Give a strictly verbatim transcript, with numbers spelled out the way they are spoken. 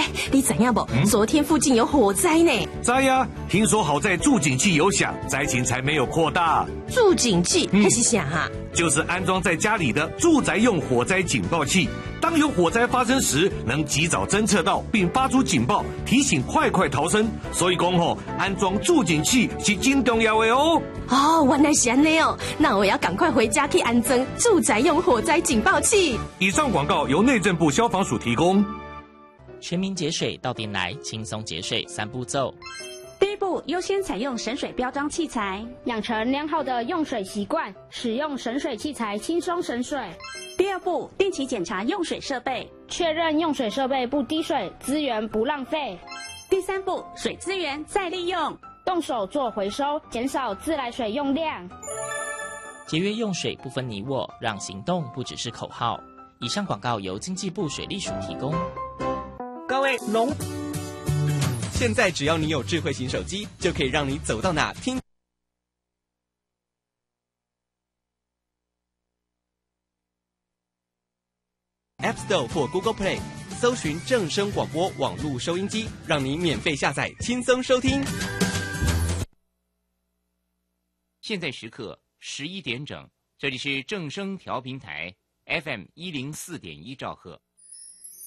你知影不？嗯、昨天附近有火灾呢。 知呀，听说好在助警器有响，灾情才没有扩大。 助警器那、嗯、是啥啊？ 就是安装在家里的住宅用火灾警报器。当有火灾发生时，能及早侦测到并发出警报，提醒快快逃生。所以讲吼，安装助警器是真重要的哦。 哦，原来是这样哦，那我要赶快回家去安装住宅用火灾警报器。 以上广告由内政部消防署提供。 全民节水到店来，轻松节水三步骤。 第一步，优先采用省水标章器材，养成良好的用水习惯，使用省水器材轻松省水。 第二步，定期检查用水设备， 确认用水设备不滴水，资源不浪费。 第三步，水资源再利用， 动手做回收，减少自来水用量。 节约用水不分你我，让行动不只是口号。以上广告由经济部水利署提供。 各位农，现在只要你有智慧型手机，就可以让你走到哪听。App Store 或 Google Play 搜寻正声广播网络收音机，让你免费下载，轻松收听。 现在时刻十一点整，这里是正声调频台 F M 一零四点一兆赫。